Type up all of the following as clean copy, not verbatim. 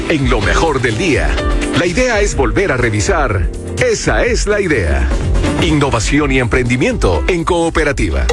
en lo mejor del día. La idea es volver a revisar. Esa es la idea. Innovación y emprendimiento en cooperativa.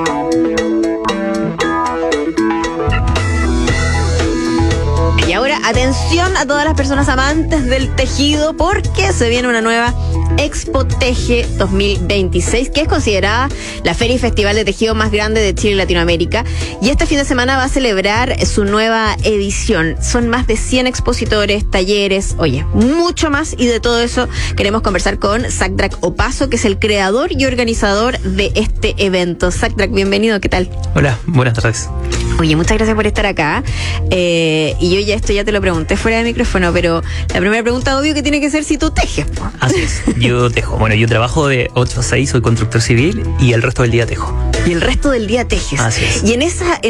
Y ahora, atención a todas las personas amantes del tejido, porque se viene una nueva Expo Teje 2026, que es considerada la feria y festival de tejido más grande de Chile y Latinoamérica. Y este fin de semana va a celebrar su nueva edición. Son más de 100 expositores, talleres, mucho más. Y de todo eso queremos conversar con Sakdrak Opazo, que es el creador y organizador de este evento. Sakdrak, bienvenido, ¿qué tal? Hola, buenas tardes. Oye, muchas gracias por estar acá. Y yo esto ya te lo pregunté fuera de micrófono, pero la primera pregunta, obvio, que tiene que ser si tú tejes, po. Así es, yo tejo. Bueno, yo trabajo de 8 a 6, soy constructor civil y el resto del día tejo. Y el resto del día tejes. Así es. Y en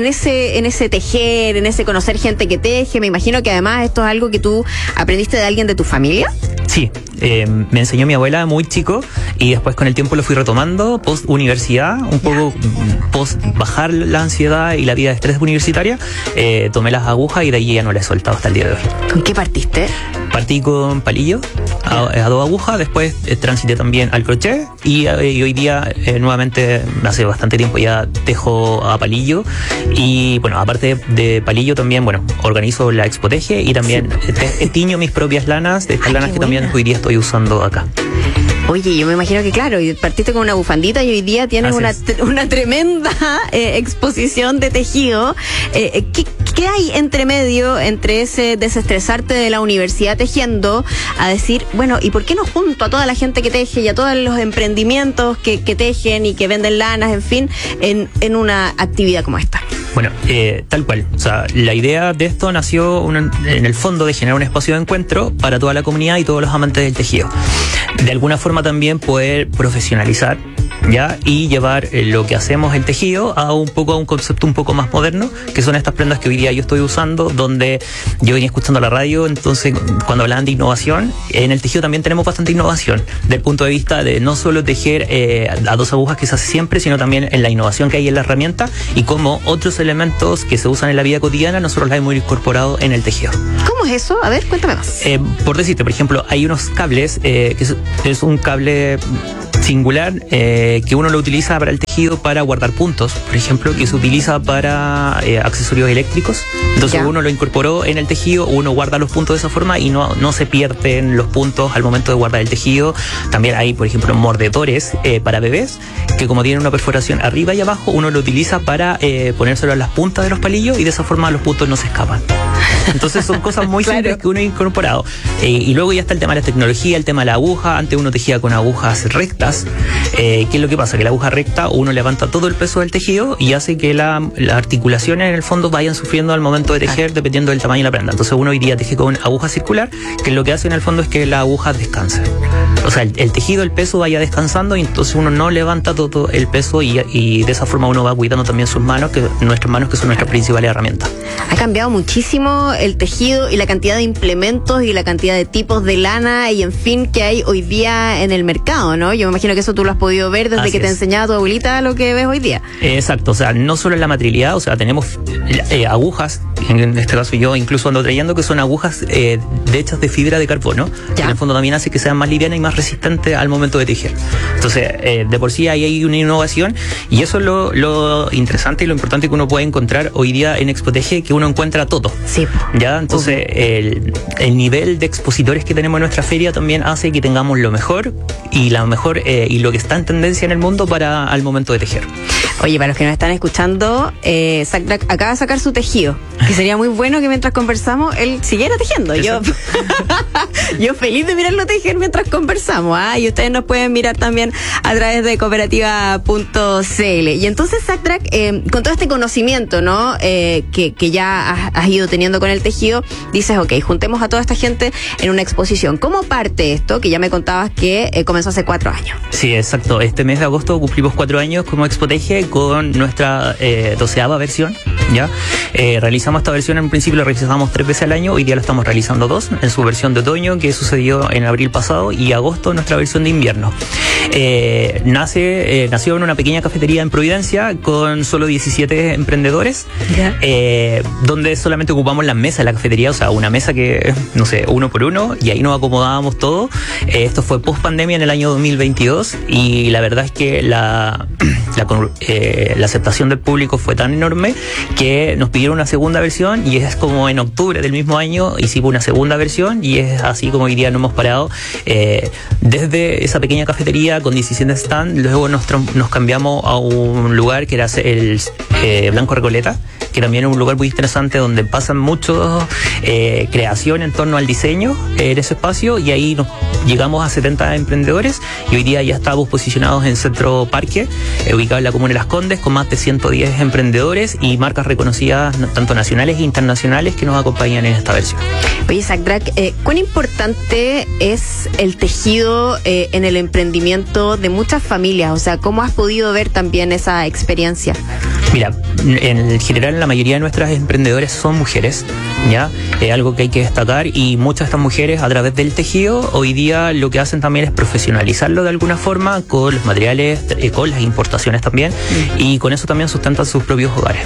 ese tejer, en ese conocer gente que teje, me imagino que además esto es algo que tú aprendiste de alguien de tu familia. Sí, me enseñó mi abuela muy chico y después con el tiempo lo fui retomando post universidad, un poco post bajar la ansiedad y la vida de estrés universitaria. Tomé las agujas y de ahí ya no la he soltado hasta el día de hoy. ¿Con qué partiste? Partí con palillo, a 2 agujas, después transité también al crochet y hoy día nuevamente, hace bastante tiempo ya tejo a palillo y bueno, aparte de palillo también, bueno, organizo la Expo Teje y también tiño mis propias lanas, de estas lanas que también hoy día estoy usando acá. Oye, yo me imagino que claro, partiste con una bufandita y hoy día tienes una tremenda exposición de tejido. ¿Qué hay entre medio, entre ese desestresarte de la universidad tejiendo, a decir, bueno, ¿y por qué no junto a toda la gente que teje y a todos los emprendimientos que tejen y que venden lanas, en fin, en una actividad como esta? Bueno, tal cual. O sea, la idea de esto nació en el fondo de generar un espacio de encuentro para toda la comunidad y todos los amantes del tejido. De alguna forma también poder profesionalizar, ¿ya? Y llevar lo que hacemos, el tejido, a un concepto un poco más moderno, que son estas prendas que hoy día yo estoy usando, donde yo venía escuchando la radio, entonces cuando hablaban de innovación, en el tejido también tenemos bastante innovación, del punto de vista de no solo tejer a 2 agujas que se hace siempre, sino también en la innovación que hay en la herramienta y cómo otros elementos que se usan en la vida cotidiana nosotros los hemos incorporado en el tejido. ¿Cómo es eso? A ver, cuéntame más. Por decirte, por ejemplo, hay unos cables, que es un cable singular que uno lo utiliza para el tejido para guardar puntos, por ejemplo, que se utiliza para accesorios eléctricos. Entonces uno lo incorporó en el tejido, uno guarda los puntos de esa forma y no se pierden los puntos al momento de guardar el tejido. También hay, por ejemplo, mordedores para bebés, que como tienen una perforación arriba y abajo, uno lo utiliza para ponérselo a las puntas de los palillos y de esa forma los puntos no se escapan. Entonces son cosas muy simples que uno ha incorporado. Y luego ya está el tema de la tecnología, el tema de la aguja. Antes uno tejía con agujas rectas. ¿Qué es lo que pasa? Que la aguja recta uno levanta todo el peso del tejido y hace que las articulaciones en el fondo vayan sufriendo al momento de tejer dependiendo del tamaño de la prenda. Entonces uno hoy día teje con aguja circular, que lo que hace en el fondo es que la aguja descanse. O sea, el tejido, el peso vaya descansando y entonces uno no levanta todo el peso y de esa forma uno va cuidando también sus manos, nuestras manos, que son nuestras principales herramientas. Ha cambiado muchísimo el tejido y la cantidad de implementos y la cantidad de tipos de lana y en fin que hay hoy día en el mercado, ¿no? Yo me imagino que eso tú lo has podido ver desde que te enseñaba tu abuelita lo que ves hoy día. Exacto, o sea, no solo en la materialidad, o sea, tenemos agujas, en este caso yo incluso ando trayendo, que son agujas hechas de fibra de carbono, que en el fondo también hace que sean más livianas y más resistentes al momento de tejer. Entonces, de por sí ahí hay una innovación y eso es lo interesante y lo importante que uno puede encontrar hoy día en Expo Teje, que uno encuentra todo. Sí. ¿Ya? Entonces, el nivel de expositores que tenemos en nuestra feria también hace que tengamos lo mejor y lo que está en tendencia en el mundo para al momento de tejer. Oye, para los que nos están escuchando, Sakdrak acaba de sacar su tejido, que sería muy bueno que mientras conversamos él siguiera tejiendo. Yo feliz de mirarlo tejer mientras conversamos, y ustedes nos pueden mirar también a través de cooperativa.cl. Y entonces, Sakdrak, con todo este conocimiento, ¿no? Que ya has ido teniendo con el tejido, dices, ok, juntemos a toda esta gente en una exposición. ¿Cómo parte esto? Que ya me contabas que comenzó hace 4 años. Sí, exacto. Este mes de agosto cumplimos 4 años como Expo Teje con nuestra 12ª versión, ¿ya? Realizamos esta versión, en principio la realizamos 3 veces al año, hoy día la estamos realizando 2, en su versión de otoño, que sucedió en abril pasado, y agosto agosto nuestra versión de invierno. Nació en una pequeña cafetería en Providencia con solo 17 emprendedores, donde solamente ocupamos las mesas de la cafetería, o sea, una mesa que, no sé, 1 por 1, y ahí nos acomodábamos todo. Esto fue post pandemia en el año 2022, y la verdad es que la aceptación del público fue tan enorme que nos pidieron una segunda versión, y es como en octubre del mismo año hicimos una segunda versión, y es así como hoy día no hemos parado. Desde esa pequeña cafetería con 17 stands, luego nos cambiamos a un lugar que era el Blanco Recoleta, que también es un lugar muy interesante donde pasan mucho creación en torno al diseño en ese espacio, y ahí llegamos a 70 emprendedores, y hoy día ya estamos posicionados en Centro Parque, ubicado en la comuna de Las Condes, con más de 110 emprendedores y marcas reconocidas tanto nacionales e internacionales que nos acompañan en esta versión. Oye, Zagdrag, ¿cuán importante es el tejido en el emprendimiento de muchas familias? O sea, ¿cómo has podido ver también esa experiencia? Mira, en general la mayoría de nuestras emprendedores son mujeres, ¿ya? Es algo que hay que destacar, y muchas de estas mujeres a través del tejido hoy día lo que hacen también es profesionalizarlo de alguna forma con los materiales, con las importaciones también, y con eso también sustentan sus propios hogares.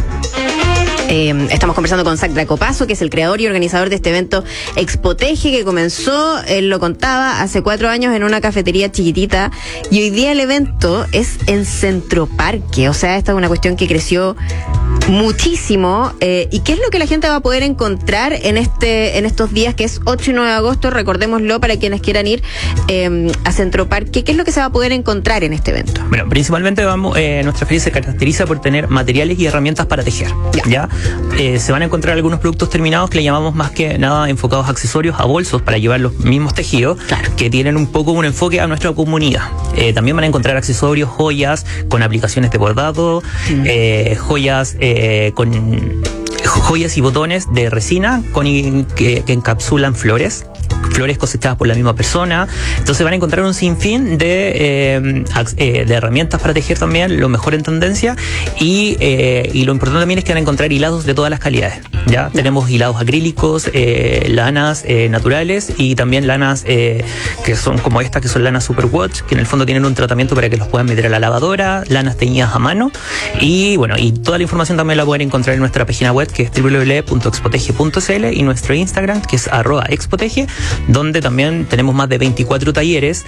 Estamos conversando con Zagdrag Opazo, que es el creador y organizador de este evento Expoteje, que comenzó, él lo contaba, hace 4 años en una cafetería chiquitita, y hoy día el evento es en Centro Parque. O sea, esta es una cuestión que creció muchísimo. ¿Y qué es lo que la gente va a poder encontrar en estos días, que es 8 y 9 de agosto? Recordémoslo para quienes quieran ir a Centro Parque. ¿Qué es lo que se va a poder encontrar en este evento? Bueno, principalmente nuestra feria se caracteriza por tener materiales y herramientas para tejer, ¿ya? Se van a encontrar algunos productos terminados que le llamamos más que nada enfocados a accesorios, a bolsos para llevar los mismos tejidos, que tienen un poco un enfoque a nuestra comunidad. También van a encontrar accesorios, joyas con aplicaciones de bordado, joyas y botones de resina que encapsulan flores cosechadas por la misma persona. Entonces van a encontrar un sinfín de herramientas para tejer también, lo mejor en tendencia, y lo importante también es que van a encontrar hilados de todas las calidades. Ya tenemos hilados acrílicos, lanas naturales, y también lanas que son como estas, que son lanas Superwash, que en el fondo tienen un tratamiento para que los puedan meter a la lavadora, lanas teñidas a mano, y bueno, y toda la información también la pueden encontrar en nuestra página web, que es www.expoteje.cl, y nuestro Instagram, que es @expoteje, donde también tenemos más de 24 talleres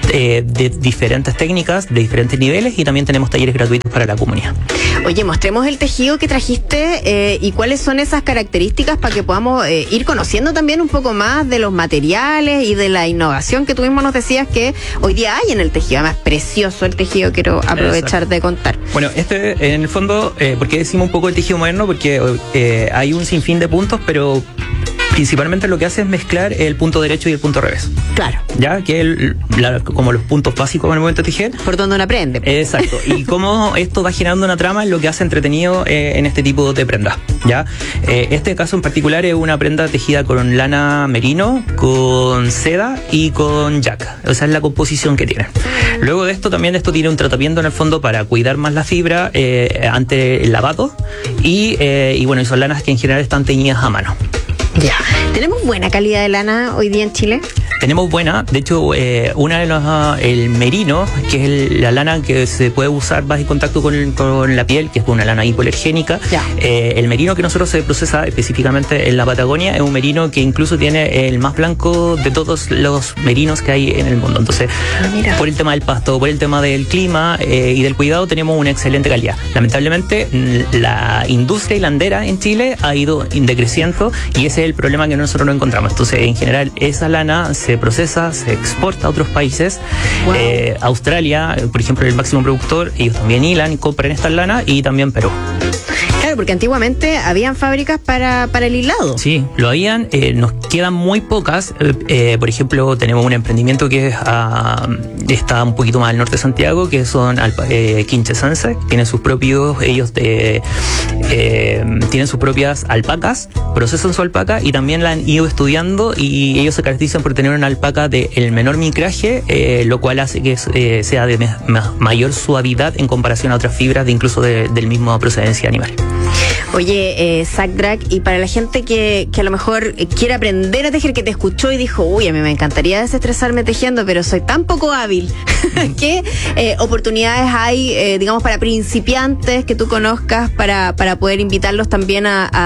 de diferentes técnicas, de diferentes niveles, y también tenemos talleres gratuitos para la comunidad. Oye, mostremos el tejido que trajiste y cuáles son esas características para que podamos ir conociendo también un poco más de los materiales y de la innovación que tú mismo nos decías que hoy día hay en el tejido. Además, precioso el tejido, quiero aprovechar de contar. Bueno, en el fondo, ¿por qué decimos un poco el tejido moderno? Porque hay un sinfín de puntos, pero principalmente lo que hace es mezclar el punto derecho y el punto revés. Claro. Ya, que como los puntos básicos en el momento de tejer. Por donde uno aprende. Exacto. Y cómo esto va generando una trama es lo que hace entretenido en este tipo de prendas. Ya. Este caso en particular es una prenda tejida con lana merino, con seda y con jack. Esa es la composición que tiene. Luego de esto también tiene un tratamiento en el fondo para cuidar más la fibra ante el lavado, y bueno, y son lanas que en general están teñidas a mano. Ya. ¿Tenemos buena calidad de lana hoy día en Chile? Tenemos buena, de hecho, una de el merino, que es la lana que se puede usar, va en contacto con la piel, que es una lana hipoalergénica. El merino que nosotros se procesa específicamente en la Patagonia es un merino que incluso tiene el más blanco de todos los merinos que hay en el mundo. Entonces, por el tema del pasto, por el tema del clima y del cuidado, tenemos una excelente calidad. Lamentablemente, la industria hilandera en Chile ha ido decreciendo, y ese es el problema que nosotros no encontramos. Entonces, en general, esa lana se procesa, se exporta a otros países. Wow. Australia, por ejemplo, el máximo productor, ellos también hilan y compran estas lanas, y también Perú. Claro, porque antiguamente habían fábricas para el hilado. Sí, lo habían, nos quedan muy pocas. Por ejemplo, tenemos un emprendimiento que está un poquito más al norte de Santiago, que son Quinche Sanse, tienen sus propios, tienen sus propias alpacas, procesan su alpaca y también la han ido estudiando, y ellos se caracterizan por tener una alpaca de el menor micraje, lo cual hace que sea de mayor suavidad en comparación a otras fibras de incluso del mismo procedencia animal. Oye, Zach Drake, y para la gente que a lo mejor quiere aprender a tejer, que te escuchó y dijo, uy, a mí me encantaría desestresarme tejiendo, pero soy tan poco hábil, ¿qué oportunidades hay, digamos, para principiantes que tú conozcas para poder invitarlos también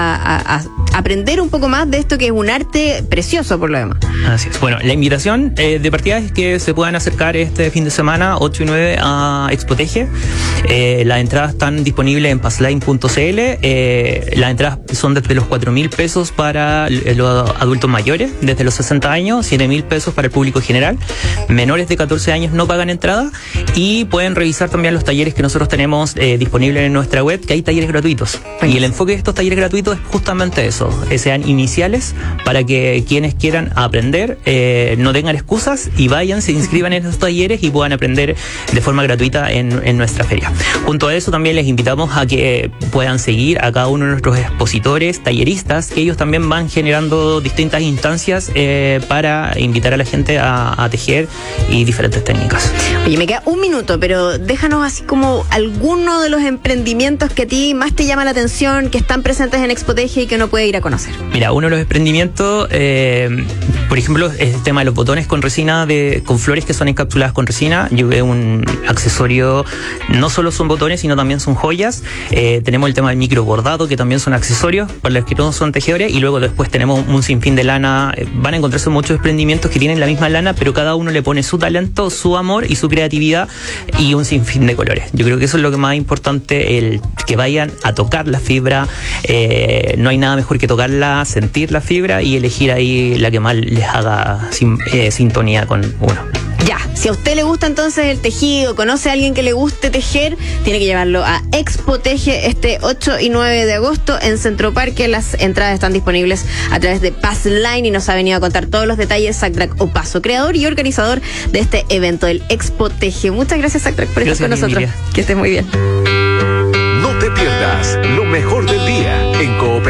a aprender un poco más de esto, que es un arte precioso por lo demás? Así es. Bueno, la invitación de partida es que se puedan acercar este fin de semana, 8 y 9, a Expoteje. Las entradas están disponibles en passline.cl. Las entradas son desde los 4.000 pesos para los adultos mayores, desde los 60 años, 7.000 pesos para el público general. Menores de 14 años no pagan entrada, y pueden revisar también los talleres que nosotros tenemos disponibles en nuestra web, que hay talleres gratuitos. Y el enfoque de estos talleres gratuitos es justamente eso, sean iniciales para que quienes quieran aprender no tengan excusas y vayan, se inscriban en estos talleres y puedan aprender de forma gratuita en nuestra feria. Junto a eso también les invitamos a que puedan seguir a cada uno de nuestros expositores, talleristas, que ellos también van generando distintas instancias para invitar a la gente a tejer y diferentes técnicas. Oye, me queda un minuto, pero déjanos así como alguno de los emprendimientos que a ti más te llama la atención, que están presentes en Expoteje y que uno puede ir a conocer. Mira, uno de los emprendimientos, por ejemplo, es el tema de los botones con resina, con flores que son encapsuladas con resina. Yo veo un accesorio, no solo son botones, sino también son joyas. Tenemos el tema del micro bordado, que también son accesorios para los que no son tejedores, y luego después tenemos un sinfín de lana. Van a encontrarse muchos emprendimientos que tienen la misma lana, pero cada uno le pone su talento, su amor y su creatividad, y un sinfín de colores. Yo creo que eso es lo que más importante, el que vayan a tocar la fibra. No hay nada mejor que tocarla, sentir la fibra y elegir ahí la que más les haga sintonía con uno. Ya, si a usted le gusta entonces el tejido, conoce a alguien que le guste tejer, tiene que llevarlo a Expoteje este 8 y 9 de agosto en Centro Parque. Las entradas están disponibles a través de Passline y nos ha venido a contar todos los detalles Zach Drake Opazo, creador y organizador de este evento, el Expoteje. Muchas gracias, Zach Drake, por estar con nosotros. Emilia. Que estés muy bien. No te pierdas lo mejor del día en Cooperativa.